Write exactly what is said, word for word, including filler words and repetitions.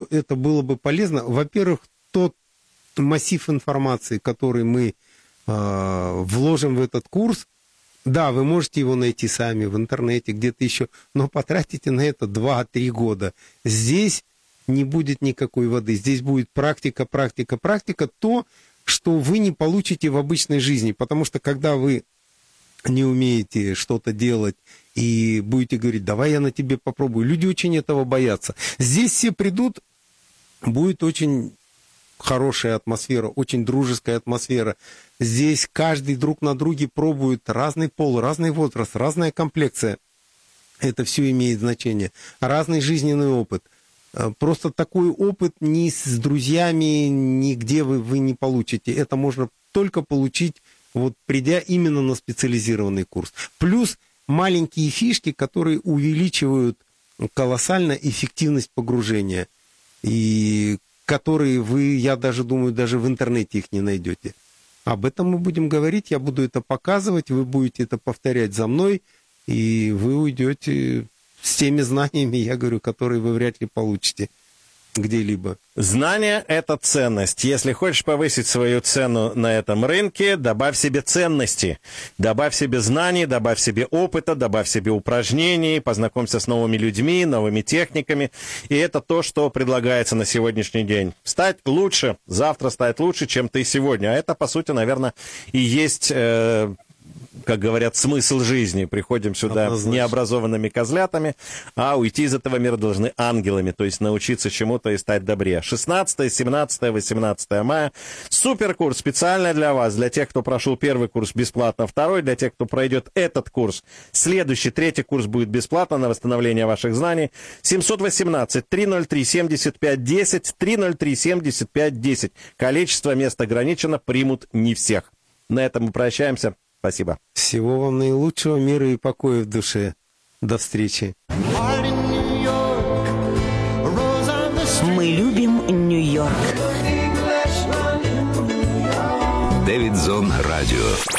это было бы полезно. Во-первых, тот массив информации, который мы э, вложим в этот курс, да, вы можете его найти сами в интернете, где-то еще, но потратите на это два-три года. Здесь не будет никакой воды, здесь будет практика, практика, практика, то, что вы не получите в обычной жизни, потому что когда вы не умеете что-то делать и будете говорить, давай я на тебе попробую, люди очень этого боятся. Здесь все придут, будет очень хорошая атмосфера, очень дружеская атмосфера. Здесь каждый друг на друге пробует разный пол, разный возраст, разная комплекция. Это все имеет значение. Разный жизненный опыт. Просто такой опыт ни с друзьями, нигде вы, вы не получите. Это можно только получить, вот придя именно на специализированный курс. Плюс маленькие фишки, которые увеличивают колоссально эффективность погружения. И которые вы, я даже думаю, даже в интернете их не найдете. Об этом мы будем говорить, я буду это показывать, вы будете это повторять за мной, и вы уйдете с теми знаниями, я говорю, которые вы вряд ли получите где-либо. Знание – это ценность. Если хочешь повысить свою цену на этом рынке, добавь себе ценности. Добавь себе знаний, добавь себе опыта, добавь себе упражнений, познакомься с новыми людьми, новыми техниками. И это то, что предлагается на сегодняшний день. Стать лучше, завтра стать лучше, чем ты сегодня. А это, по сути, наверное, и есть... Э- как говорят, смысл жизни. Приходим сюда Однозначно. необразованными козлятами, а уйти из этого мира должны ангелами, то есть научиться чему-то и стать добрее. шестнадцатое, семнадцатое, восемнадцатое мая. Суперкурс специально для вас, для тех, кто прошел первый курс бесплатно, второй, для тех, кто пройдет этот курс. Следующий, третий курс будет бесплатно на восстановление ваших знаний. семьсот восемнадцать триста три семьдесят пять десять, триста три семьдесят пять десять. Количество мест ограничено, примут не всех. На этом мы прощаемся. Спасибо. Всего вам наилучшего, мира и покоя в душе. До встречи. Мы любим Нью-Йорк. Дэвид Зон Радио.